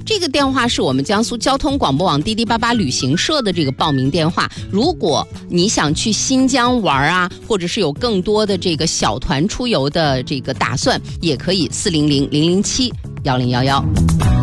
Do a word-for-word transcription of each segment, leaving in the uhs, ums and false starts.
这个电话是我们江苏交通广播网滴滴八八旅行社的这个报名电话。如果你想去新疆玩啊，或者是有更多的这个小团出游的这个打算，也可以四零零零零七幺零幺幺。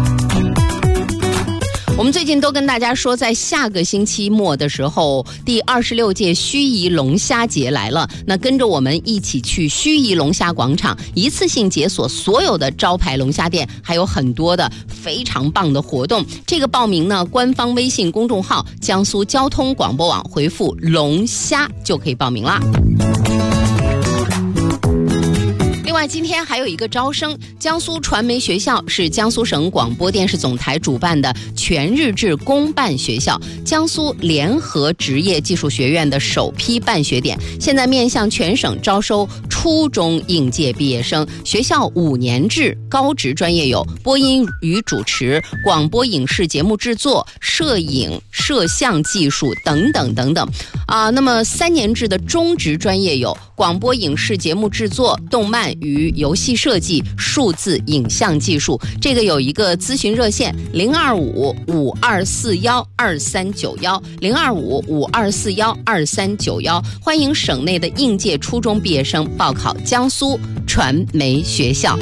我们最近都跟大家说，在下个星期末的时候，第二十六届盱眙龙虾节来了。那跟着我们一起去盱眙龙虾广场，一次性解锁所有的招牌龙虾店，还有很多的非常棒的活动。这个报名呢，官方微信公众号江苏交通广播网回复龙虾就可以报名啦。另外，今天还有一个招生，江苏传媒学校是江苏省广播电视总台主办的全日制公办学校，江苏联合职业技术学院的首批办学点，现在面向全省招收初中应届毕业生。学校五年制高职专业有播音与主持、广播影视节目制作、摄影摄像技术等等等等啊。那么三年制的中职专业有广播影视节目制作、动漫与游戏设计、数字影像技术。这个有一个咨询热线零二五五二四幺二三九幺零二五五二四幺二三九幺，欢迎省内的应届初中毕业生报考江苏传媒学校。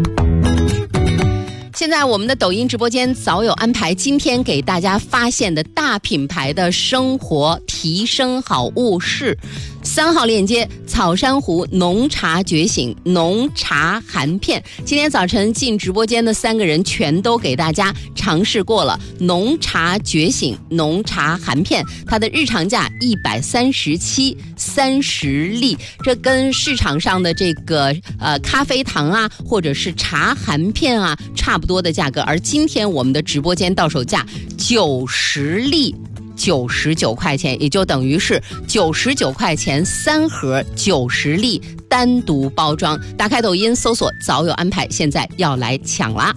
现在我们的抖音直播间早有安排，今天给大家发现的大品牌的生活提升好物是三号链接草珊瑚浓茶觉醒浓茶含片。今天早晨进直播间的三个人全都给大家尝试过了浓茶觉醒浓茶含片，它的日常价一百三十七三十粒，这跟市场上的这个呃咖啡糖啊或者是茶含片啊差不多的价格，而今天我们的直播间到手价九十粒九十九块钱，也就等于是九十九块钱三盒九十粒单独包装。打开抖音搜索早有安排，现在要来抢啦。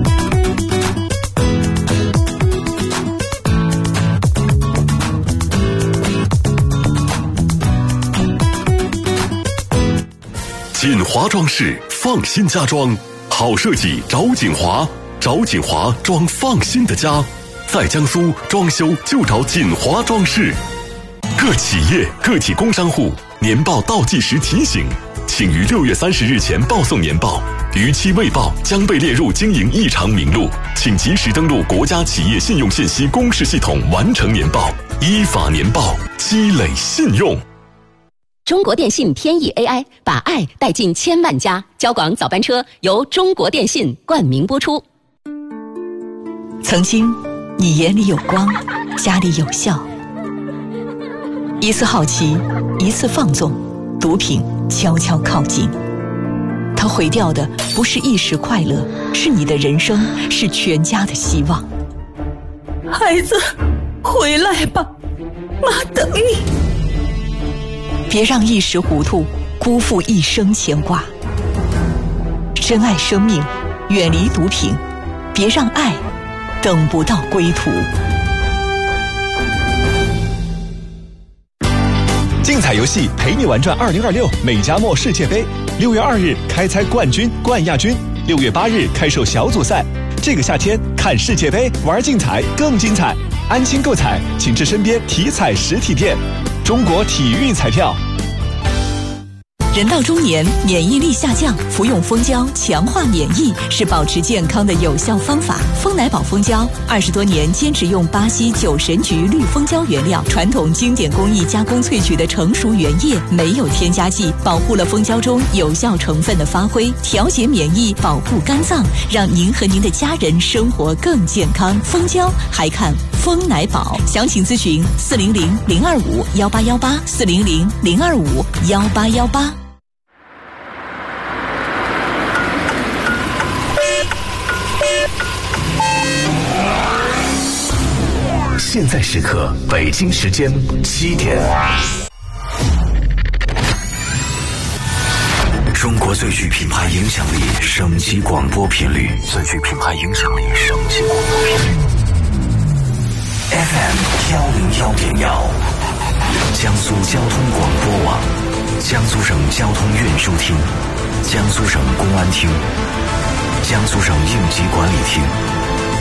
锦华装饰放心家装，好设计找锦华，找锦华装放心的家。在江苏装修就找锦华装饰。各企业个体工商户年报倒计时提醒，请于六月三十日前报送年报，逾期未报将被列入经营异常名录，请及时登录国家企业信用信息公示系统完成年报，依法年报，积累信用。 中国电信天翼 A I 把爱带进千万家，交广早班车由中国电信冠名播出。 曾经你眼里有光，家里有笑，一次好奇，一次放纵，毒品悄悄靠近。它毁掉的不是一时快乐，是你的人生，是全家的希望。 孩子，回来吧，妈等你。 别让一时糊涂辜负一生牵挂，珍爱生命，远离毒品，别让爱等不到归途。 竞彩游戏陪你玩转二零二六美加墨世界杯，六月二日开猜冠军、冠亚军，六月八日开售小组赛。这个夏天看世界杯，玩竞彩更精彩。安心购彩，请至身边体彩实体店。中国体育彩票。 人到中年，免疫力下降，服用蜂胶强化免疫是保持健康的有效方法。蜂奶宝蜂胶二十多年坚持用巴西酒神菊绿蜂胶原料，传统经典工艺加工萃取的成熟原液，没有添加剂，保护了蜂胶中有效成分的发挥，调节免疫，保护肝脏，让您和您的家人生活更健康。蜂胶还看蜂奶宝，详情咨询四零零零二五幺八幺八四零零零二五幺八幺八。 现在时刻，北京时间七点。中国最具品牌影响力省级广播频率，最具品牌影响力省级广播频率 F M 幺零幺点幺，江苏交通广播网，江苏省交通运输厅，江苏省公安厅，江苏省应急管理厅。